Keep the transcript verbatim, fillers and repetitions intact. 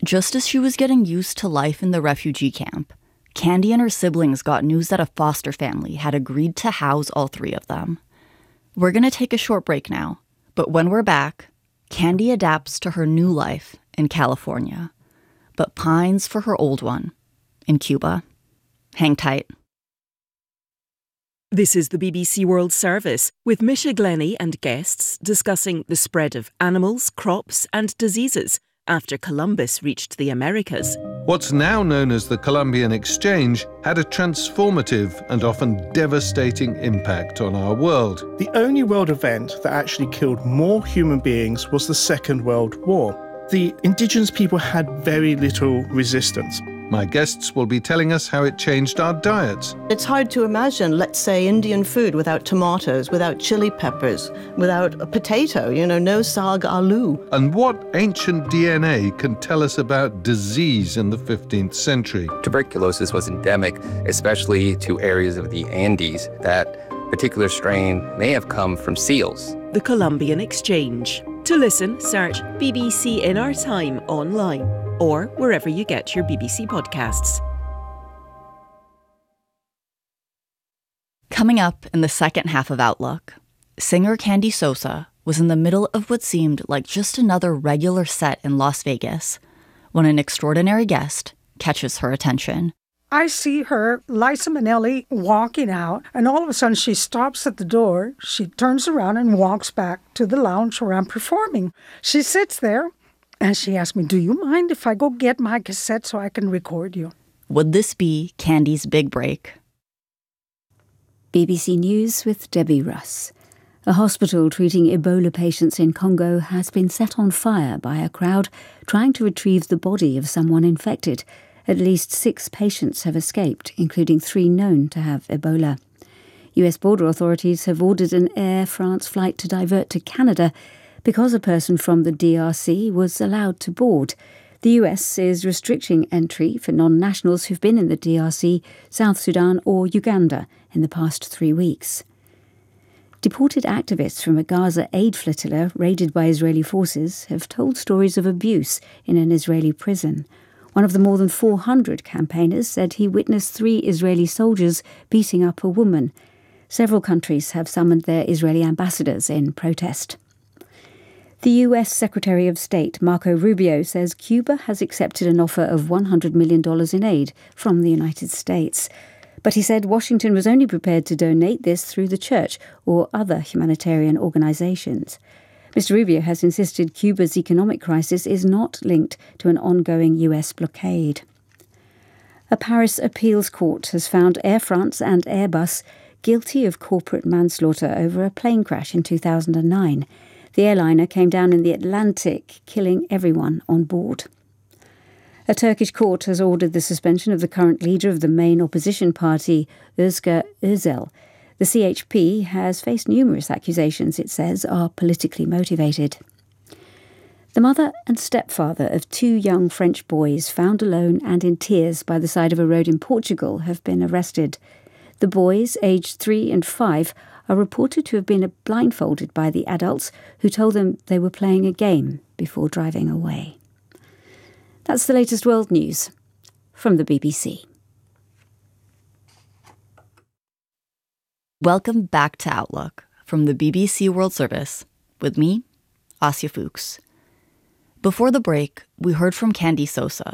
Just as she was getting used to life in the refugee camp, Candy and her siblings got news that a foster family had agreed to house all three of them. We're going to take a short break now, but when we're back, Candy adapts to her new life in California, but pines for her old one in Cuba. Hang tight. This is the B B C World Service, with Misha Glenny and guests discussing the spread of animals, crops and diseases after Columbus reached the Americas. What's now known as the Columbian Exchange had a transformative and often devastating impact on our world. The only world event that actually killed more human beings was the Second World War. The indigenous people had very little resistance. My guests will be telling us how it changed our diets. It's hard to imagine, let's say, Indian food without tomatoes, without chili peppers, without a potato, you know, no saag aloo. And what ancient D N A can tell us about disease in the fifteenth century. Tuberculosis was endemic, especially to areas of the Andes. That particular strain may have come from seals. The Columbian Exchange. To listen, search B B C In Our Time online or wherever you get your B B C podcasts. Coming up in the second half of Outlook, singer Candy Sosa was in the middle of what seemed like just another regular set in Las Vegas when an extraordinary guest catches her attention. I see her, Liza Minnelli, walking out, and all of a sudden she stops at the door. She turns around and walks back to the lounge where I'm performing. She sits there, and she asks me, "Do you mind if I go get my cassette so I can record you?" Would this be Candy's big break? B B C News with Debbie Russ. A hospital treating Ebola patients in Congo has been set on fire by a crowd trying to retrieve the body of someone infected. At least six patients have escaped, including three known to have Ebola. U S border authorities have ordered an Air France flight to divert to Canada because a person from the D R C was allowed to board. The U S is restricting entry for non-nationals who've been in the D R C, South Sudan or Uganda in the past three weeks. Deported activists from a Gaza aid flotilla raided by Israeli forces have told stories of abuse in an Israeli prison. One of the more than four hundred campaigners said he witnessed three Israeli soldiers beating up a woman. Several countries have summoned their Israeli ambassadors in protest. The U S Secretary of State Marco Rubio says Cuba has accepted an offer of one hundred million dollars in aid from the United States. But he said Washington was only prepared to donate this through the church or other humanitarian organizations. Mister Rubio has insisted Cuba's economic crisis is not linked to an ongoing U S blockade. A Paris appeals court has found Air France and Airbus guilty of corporate manslaughter over a plane crash in two thousand nine. The airliner came down in the Atlantic, killing everyone on board. A Turkish court has ordered the suspension of the current leader of the main opposition party, Özgür Özel. The C H P has faced numerous accusations, it says, are politically motivated. The mother and stepfather of two young French boys found alone and in tears by the side of a road in Portugal have been arrested. The boys, aged three and five, are reported to have been blindfolded by the adults who told them they were playing a game before driving away. That's the latest world news from the B B C. Welcome back to Outlook from the B B C World Service with me, Asya Fuchs. Before the break, we heard from Candy Sosa,